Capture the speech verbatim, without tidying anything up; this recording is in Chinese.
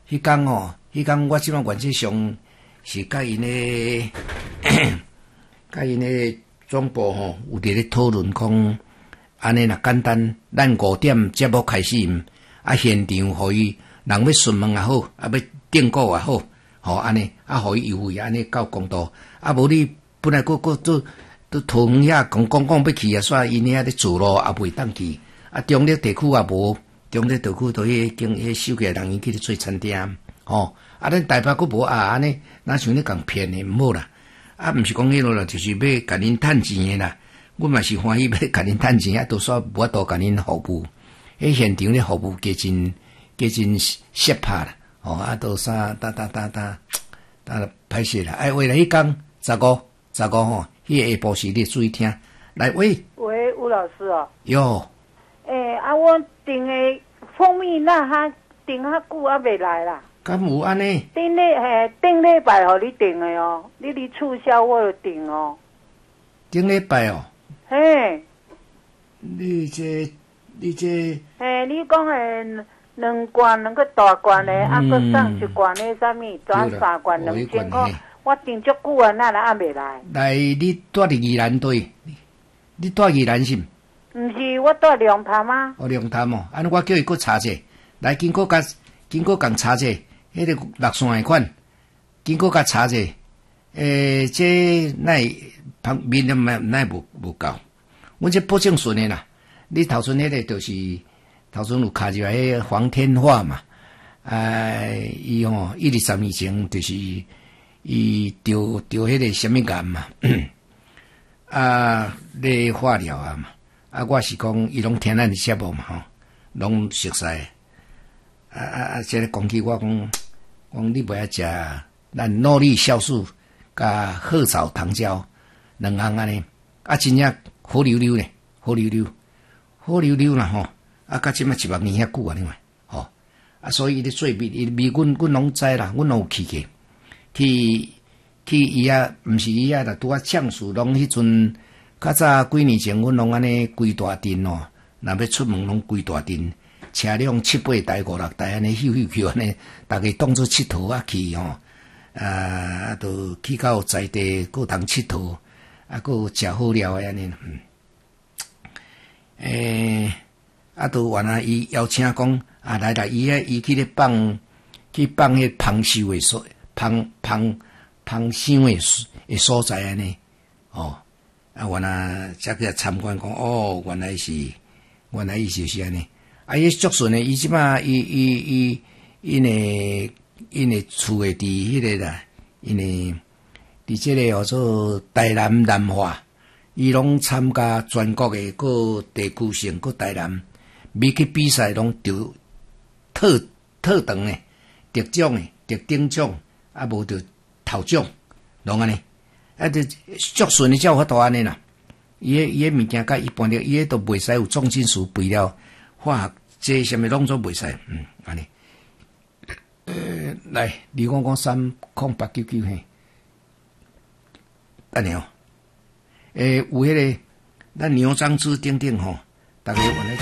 迄天吼，迄天我即摆原则上是甲因诶，甲因诶总部吼有伫咧讨论讲，安尼若简单，咱五点节目开始，啊现场互伊人要询问也好，啊要订购也好，吼安尼，啊互伊优惠安尼到公道，啊无你本来佫佫都都桃园遐讲讲讲要去啊，煞因遐咧自路也袂当去，啊中立地区也无，中立地区都迄经迄收起来人伊去咧做餐厅，吼，啊咱台北佫无啊安尼，哪像咧共骗诶毋好啦，啊毋是讲迄落啦，就是要甲恁趁钱诶啦。阮嘛是欢喜要甲恁趁钱，啊，多煞无法度甲恁服务。迄现场咧服务加真加真适拍啦，吼啊，多啥哒哒哒哒哒歹势啦。哎，为了迄天十五十五吼，迄个下晡时你注意听。来喂， 喂，吴老师哦。 哟。 诶、欸，啊，我订诶蜂蜜那哈订较久啊，未来啦。 敢有安尼？ 顶礼嘿，顶礼拜互你订诶哦，你伫促销我就订哦。 顶礼拜哦。 嘿， 你这你这， 嘿，你讲诶两罐两个大罐诶，啊，佮送一罐诶，啥物转三罐两千块，我订足久啊，哪来还未来？ 来，你住伫宜兰对？你住宜兰是毋？ 毋是，我住龙潭啊。 哦，龙潭哦，安尼我叫伊搁查者，来经过甲经过共查者，迄个六线诶款，经过甲查者，诶，这奈旁面的奈奈无无够。阮这保证顺诶啦，你头先迄个就是头先有卡入来迄个黄天化嘛，哎，伊吼一二十年前就是伊得得迄个什么癌嘛，啊，咧化疗啊嘛，啊，我是讲伊拢听咱的节目嘛吼，拢熟悉，啊啊啊，即个讲起我讲讲你袂晓食咱诺丽酵素甲褐草糖胶两项安尼，啊，真正。好溜溜咧，好溜溜，好溜溜啦吼！啊，甲即摆一百年遐久啊，你嘛吼啊，所以伊咧做蜜，伊蜜阮阮拢知啦，阮拢有去过，去去伊啊，毋是伊啊，著拄啊呛树拢迄阵，较早几年前，阮拢安尼规大阵哦，若要出门拢规大阵，车辆七八台、五六台安尼咻咻咻安尼，逐个当做佚佗啊去吼，啊啊，都去到在地，佫通佚佗。啊，佫有食好料诶安尼，嗯，诶、欸，啊，都原来伊邀请讲啊，来来，伊迄伊去咧放去放迄芳收诶所芳芳芳香诶诶所在安尼，哦，啊，原来才去参观讲，哦，原来是原来伊就是安尼，啊，伊足顺诶，伊即摆伊伊伊因诶因诶厝诶伫迄个啦，因诶。伫即个叫做台南南化，伊拢参加全国诶个地区性个台南，每去比赛拢得特特长诶，得奖诶，得顶奖，啊无得头奖，拢安尼，啊，就足顺诶，才有法度安尼啦。伊诶伊诶物件甲一般的，伊诶都袂使有重金属肥料、化学这什么拢做袂使，嗯，安尼。呃，来，二五五三空八九九嘿。安尼哦，诶，有迄个咱牛樟芝顶顶吼，逐个原来。